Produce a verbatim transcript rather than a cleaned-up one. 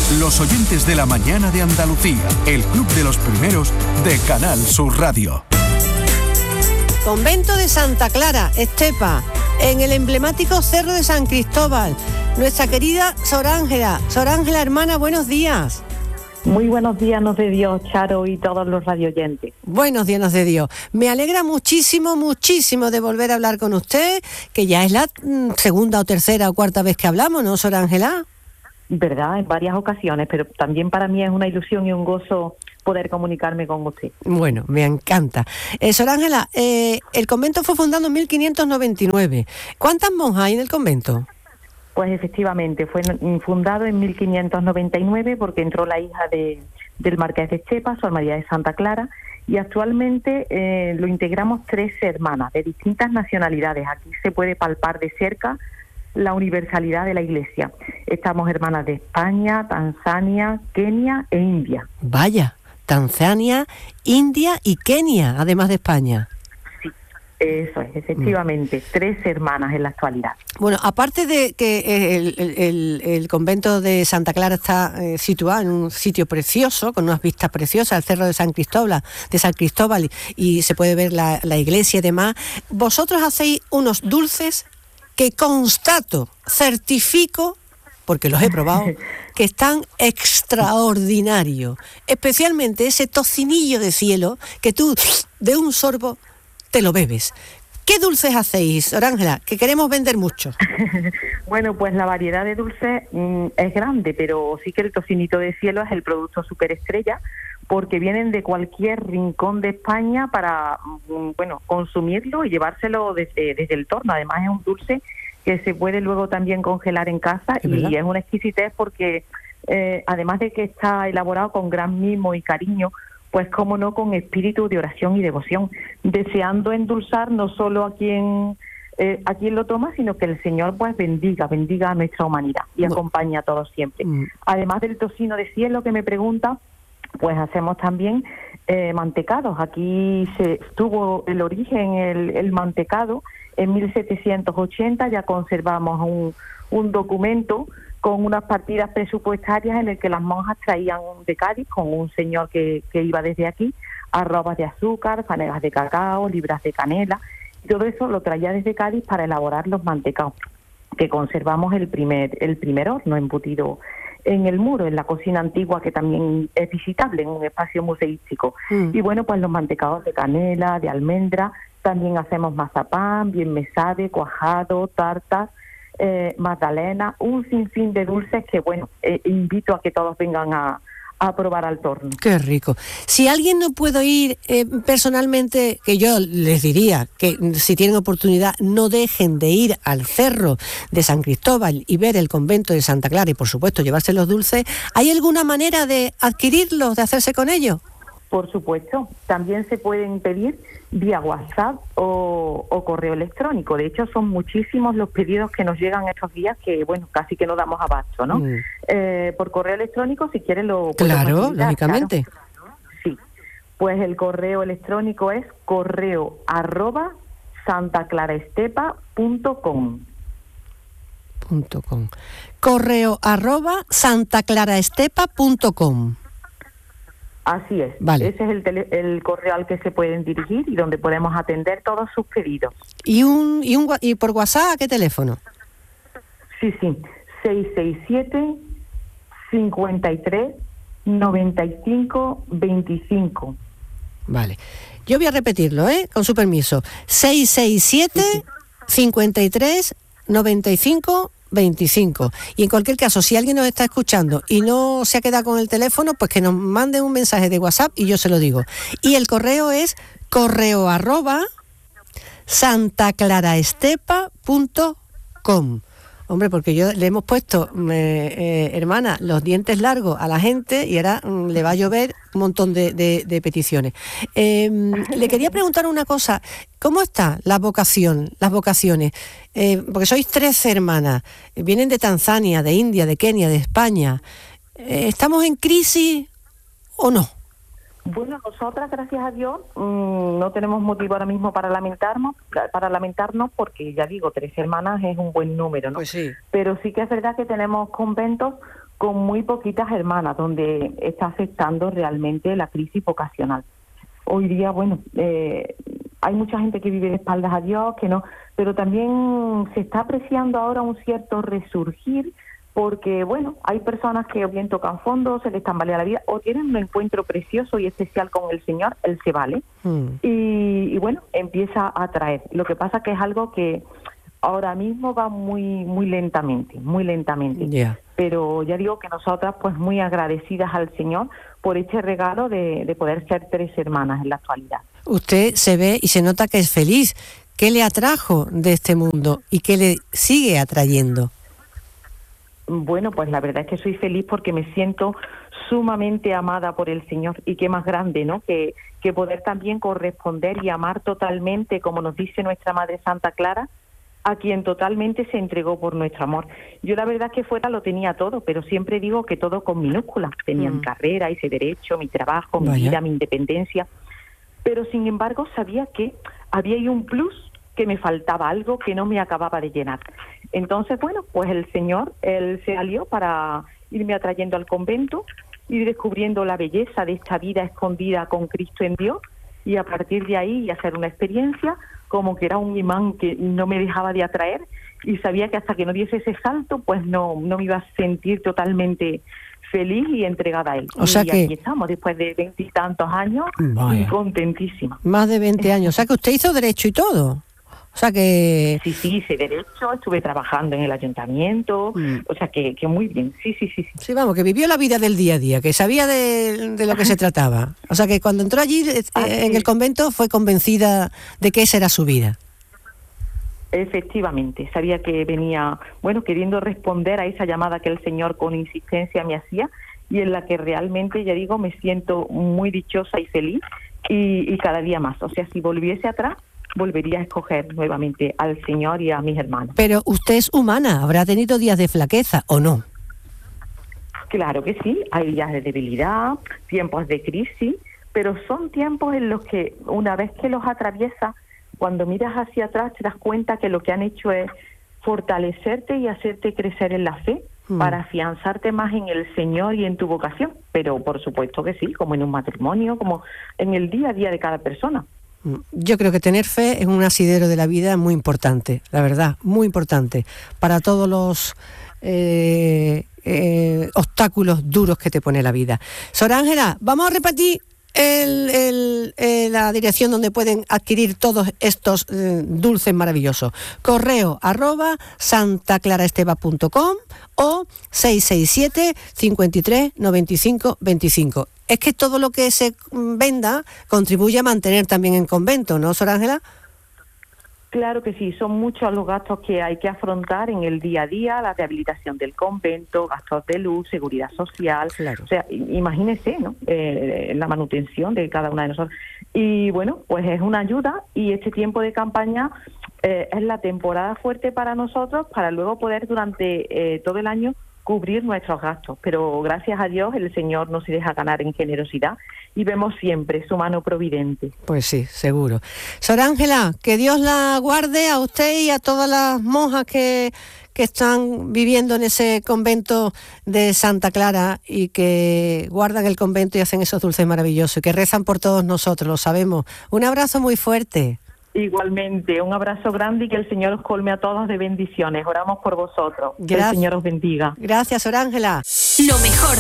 Los oyentes de la mañana de Andalucía, el club de los primeros de Canal Sur Radio. Convento de Santa Clara, Estepa, en el emblemático Cerro de San Cristóbal. Nuestra querida Sor Ángela. Sor Ángela, hermana, buenos días. Muy buenos días, nos de Dios, Charo, y todos los radioyentes. Buenos días, nos de Dios. Me alegra muchísimo, muchísimo de volver a hablar con usted, que ya es la mm, segunda o tercera o cuarta vez que hablamos, ¿no, Sor Ángela? Verdad, en varias ocasiones, pero también para mí es una ilusión y un gozo poder comunicarme con usted. Bueno, me encanta. Eh, Sor Ángela, eh, el convento fue fundado en mil quinientos noventa y nueve. ¿Cuántas monjas hay en el convento? Pues efectivamente, fue fundado en mil quinientos noventa y nueve porque entró la hija de, del marqués de Estepa, Sor María de Santa Clara, y actualmente eh, lo integramos tres hermanas de distintas nacionalidades. Aquí se puede palpar de cerca la universalidad de la Iglesia. Estamos hermanas de España, Tanzania, Kenia e India. Vaya, Tanzania, India y Kenia, además de España. Sí, eso es, efectivamente, mm. tres hermanas en la actualidad. Bueno, aparte de que el, el, el convento de Santa Clara está eh, situado en un sitio precioso, con unas vistas preciosas, el Cerro de San Cristóbal, de San Cristóbal y, y se puede ver la, la iglesia y demás, vosotros hacéis unos dulces que constato, certifico, porque los he probado, que están extraordinarios. Especialmente ese tocinillo de cielo que tú, de un sorbo, te lo bebes. ¿Qué dulces hacéis, Sor Ángela? Que queremos vender mucho. Bueno, pues la variedad de dulces mmm, es grande, pero sí que el tocinito de cielo es el producto superestrella, porque vienen de cualquier rincón de España para, bueno, consumirlo y llevárselo desde, desde el torno. Además es un dulce que se puede luego también congelar en casa y ¿verdad? Es una exquisitez porque eh, además de que está elaborado con gran mimo y cariño, pues cómo no, con espíritu de oración y devoción, deseando endulzar no solo a quien eh, a quien lo toma, sino que el Señor pues bendiga, bendiga a nuestra humanidad y no. acompaña a todos siempre. Mm. Además del tocino de cielo que me pregunta, pues hacemos también eh, mantecados. Aquí se tuvo el origen el, el mantecado en mil setecientos ochenta, ya conservamos un, un documento con unas partidas presupuestarias en el que las monjas traían de Cádiz, con un señor que, que iba desde aquí, arrobas de azúcar, fanegas de cacao, libras de canela, y todo eso lo traía desde Cádiz para elaborar los mantecados, que conservamos el primer, el primer horno embutido en el muro, en la cocina antigua, que también es visitable en un espacio museístico. Mm. Y bueno, pues los mantecados de canela, de almendra, también hacemos mazapán, bien mesade, cuajado, tartas, eh, magdalena, un sinfín de dulces que, bueno, eh, invito a que todos vengan a, a probar al torno. Qué rico. Si alguien no puede ir eh, personalmente, que yo les diría que si tienen oportunidad no dejen de ir al Cerro de San Cristóbal y ver el convento de Santa Clara y por supuesto llevarse los dulces, ¿hay alguna manera de adquirirlos, de hacerse con ellos? Por supuesto, también se pueden pedir vía WhatsApp o, o correo electrónico. De hecho, son muchísimos los pedidos que nos llegan estos días que, bueno, casi que no damos abasto, ¿no? Mm. Eh, por correo electrónico, si quieren lo Claro, lógicamente. Claro. Sí, pues el correo electrónico es correo arroba santaclaraestepa punto com. Punto com. Correo arroba santaclaraestepa punto com. Así es, vale. Ese es el, tele, el correo al que se pueden dirigir y donde podemos atender todos sus pedidos. ¿Y un y un y por WhatsApp a qué teléfono? Sí, sí, seis seis siete, cincuenta y tres, noventa y cinco, veinticinco. Vale, yo voy a repetirlo, ¿eh? Con su permiso. seis seis siete, sí, sí. cincuenta y tres, noventa y cinco, veinticinco. Y en cualquier caso, si alguien nos está escuchando y no se ha quedado con el teléfono, pues que nos manden un mensaje de WhatsApp y yo se lo digo. Y el correo es correo arroba santaclaraestepa punto com. Hombre, porque yo le hemos puesto, eh, eh, hermana, los dientes largos a la gente y ahora mm, le va a llover un montón de, de, de peticiones. Eh, le quería preguntar una cosa. ¿Cómo está la vocación, las vocaciones? Eh, porque sois trece hermanas, vienen de Tanzania, de India, de Kenia, de España. Eh, ¿Estamos en crisis o no? Bueno, nosotras, gracias a Dios, mmm, no tenemos motivo ahora mismo para lamentarnos, para lamentarnos, porque ya digo, tres hermanas es un buen número, ¿no? Pues sí. Pero sí que es verdad que tenemos conventos con muy poquitas hermanas, donde está afectando realmente la crisis vocacional. Hoy día, bueno, eh, hay mucha gente que vive de espaldas a Dios, que no, pero también se está apreciando ahora un cierto resurgir, porque, bueno, hay personas que o bien tocan fondo, se les tambalea la vida, o tienen un encuentro precioso y especial con el Señor, Él se vale, mm. y, y, bueno, empieza a atraer. Lo que pasa que es algo que ahora mismo va muy muy lentamente, muy lentamente. Yeah. Pero ya digo que nosotras, pues, muy agradecidas al Señor por este regalo de, de poder ser tres hermanas en la actualidad. Usted se ve y se nota que es feliz. ¿Qué le atrajo de este mundo y qué le sigue atrayendo? Bueno, pues la verdad es que soy feliz porque me siento sumamente amada por el Señor, y qué más grande, ¿no?, que, que poder también corresponder y amar totalmente, como nos dice nuestra Madre Santa Clara, a quien totalmente se entregó por nuestro amor. Yo la verdad es que fuera lo tenía todo, pero siempre digo que todo con minúsculas. Tenía mm. mi carrera, hice derecho, mi trabajo, mi Vaya. vida, mi independencia, pero sin embargo sabía que había ahí un plus, que me faltaba algo que no me acababa de llenar. Entonces, bueno, pues el Señor, Él se alió para irme atrayendo al convento, ir descubriendo la belleza de esta vida escondida con Cristo en Dios, y a partir de ahí hacer una experiencia como que era un imán que no me dejaba de atraer, y sabía que hasta que no diese ese salto, pues no, no me iba a sentir totalmente feliz y entregada a Él. O sea y que aquí estamos, después de veintitantos años, y contentísima. Más de veinte años, o sea que usted hizo derecho y todo. O sea que... Sí, sí, hice derecho, estuve trabajando en el ayuntamiento, mm. o sea que, que muy bien, sí, sí, sí, sí. Sí, vamos, que vivió la vida del día a día, que sabía de, de lo que se trataba. O sea que cuando entró allí eh, en el convento fue convencida de que esa era su vida. Efectivamente, sabía que venía, bueno, queriendo responder a esa llamada que el Señor con insistencia me hacía, y en la que realmente, ya digo, me siento muy dichosa y feliz, y, y cada día más. O sea, si volviese atrás, volvería a escoger nuevamente al Señor y a mis hermanos. Pero usted es humana, habrá tenido días de flaqueza, ¿o no? Claro que sí, hay días de debilidad, tiempos de crisis, pero son tiempos en los que una vez que los atraviesas, cuando miras hacia atrás te das cuenta que lo que han hecho es fortalecerte y hacerte crecer en la fe, mm. para afianzarte más en el Señor y en tu vocación. Pero por supuesto que sí, como en un matrimonio, como en el día a día de cada persona. Yo creo que tener fe es un asidero de la vida muy importante, la verdad, muy importante, para todos los eh, eh, obstáculos duros que te pone la vida. Sor Ángela, vamos a repetir el, el, eh, la dirección donde pueden adquirir todos estos eh, dulces maravillosos. Correo arroba santaclaraesteba punto com o seis seis siete, cincuenta y tres, noventa y cinco, veinticinco. Es que todo lo que se venda contribuye a mantener también en convento, ¿no, Sor Ángela? Claro que sí, son muchos los gastos que hay que afrontar en el día a día, la rehabilitación del convento, gastos de luz, seguridad social, claro. O sea, imagínese, ¿no?, eh, la manutención de cada una de nosotros. Y bueno, pues es una ayuda, y este tiempo de campaña eh, es la temporada fuerte para nosotros, para luego poder durante eh, todo el año cubrir nuestros gastos, pero gracias a Dios el Señor no se deja ganar en generosidad, y vemos siempre su mano providente. Pues sí, seguro. Sor Ángela, que Dios la guarde a usted y a todas las monjas que, que están viviendo en ese convento de Santa Clara, y que guardan el convento y hacen esos dulces maravillosos, y que rezan por todos nosotros, lo sabemos. Un abrazo muy fuerte. Igualmente, un abrazo grande, y que el Señor os colme a todos de bendiciones. Oramos por vosotros. Gracias. Que el Señor os bendiga. Gracias, Sor Ángela. Lo mejor